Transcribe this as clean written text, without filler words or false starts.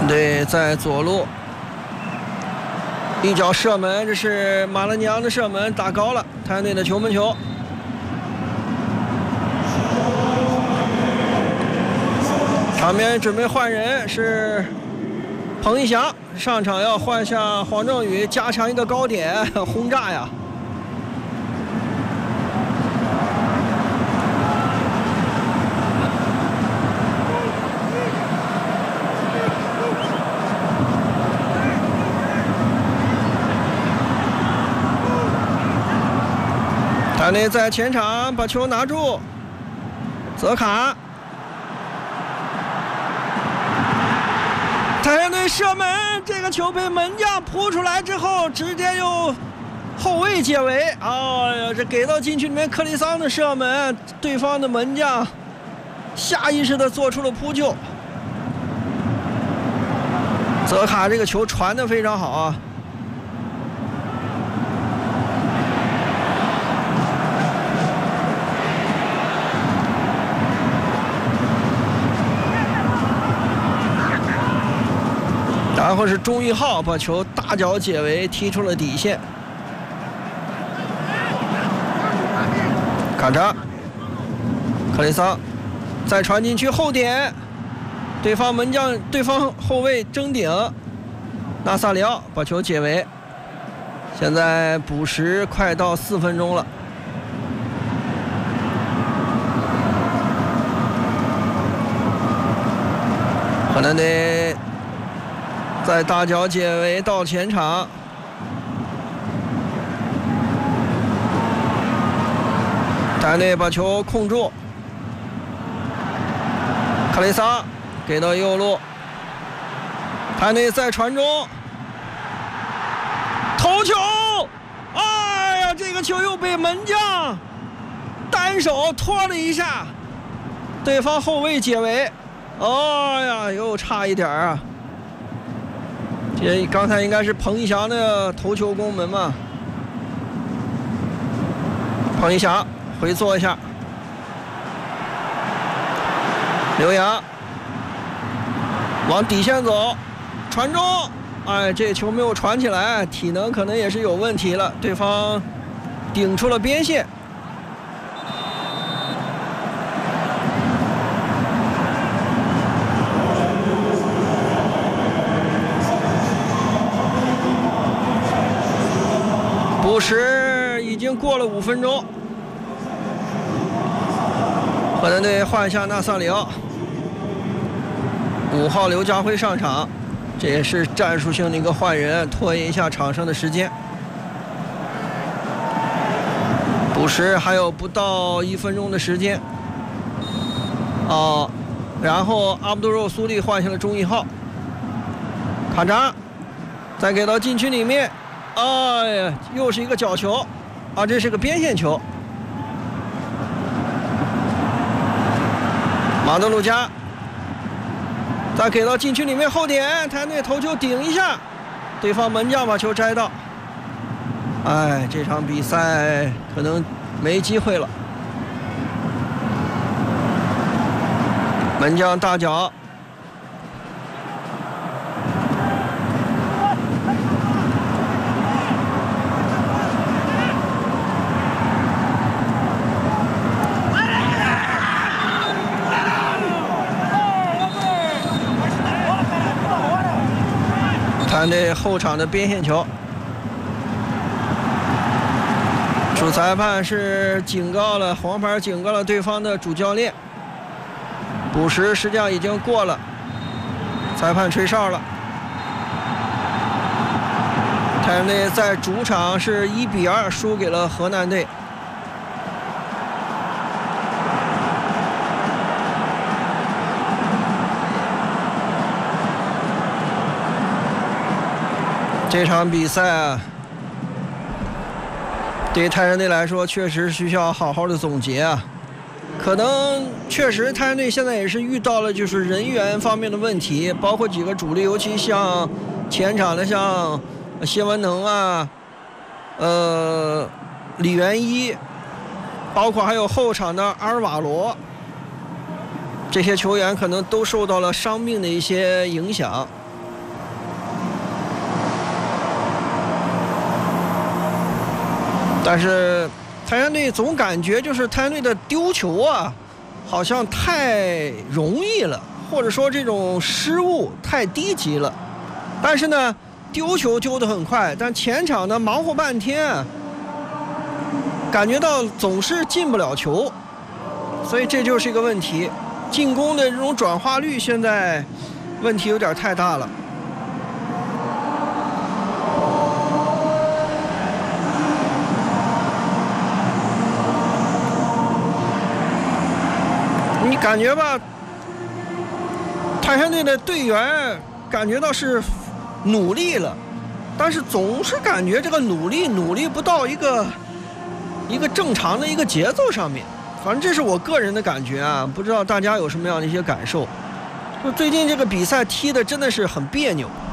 团队在左路，一脚射门，这是马勒尼昂的射门打高了，太阳队的球门球。场边准备换人，是彭一翔上场要换下黄正宇，加强一个高点轰炸呀。塔内在前场把球拿住，泽卡，太阳队射门，这个球被门将扑出来之后，直接由后卫解围。哎呀，这给到禁区里面，克里桑的射门，对方的门将下意识的做出了扑救。泽卡这个球传得非常好啊。然后是钟义浩把球大脚解围，踢出了底线。卡扎，克雷桑再传进去后点，对方门将、对方后卫争顶，纳萨里奥把球解围。现在补时快到4分钟了。河南队在大脚解围到前场，泰内把球控住，卡雷萨给到右路，泰内再传中，头球，哎呀，这个球又被门将单手拖了一下，对方后卫解围，哎呀，又差一点啊。这刚才应该是彭一翔的头球攻门嘛？彭一翔回做一下，刘洋往底线走，传中，哎，这球没有传起来，体能可能也是有问题了，对方顶出了边线。补时已经过了5分钟，河南队换下纳萨里奥，5号刘家辉上场，这也是战术性的一个换人，拖延一下场上的时间。补时还有不到1分钟的时间，然后阿卜杜肉苏利换下了钟义浩，卡扎再给到禁区里面。哎呀，又是一个角球，这是个边线球。马德鲁加再给到禁区里面后点，台内头球顶一下，对方门将把球摘到。哎，这场比赛可能没机会了。门将大脚。看这后场的边线球，主裁判是警告了黄牌，警告了对方的主教练。补时实际上已经过了，裁判吹哨了。太阳队在主场是1-2输给了河南队。这场比赛啊，对太阳队来说确实需要好好的总结啊。可能确实太阳队现在也是遇到了就是人员方面的问题，包括几个主力，尤其像前场的像谢文能啊，李元一，包括还有后场的阿尔瓦罗，这些球员可能都受到了伤病的一些影响。 但是泰山队总感觉就是泰山队的丢球啊，好像太容易了，或者说这种失误太低级了。但是呢，丢球丢得很快，但前场呢忙活半天，感觉到总是进不了球，所以这就是一个问题。进攻的这种转化率现在问题有点太大了。你感觉吧，泰山队的队员感觉到是努力了，但是总是感觉这个努力不到一个正常的一个节奏上面。反正这是我个人的感觉不知道大家有什么样的一些感受。就最近这个比赛踢的真的是很别扭。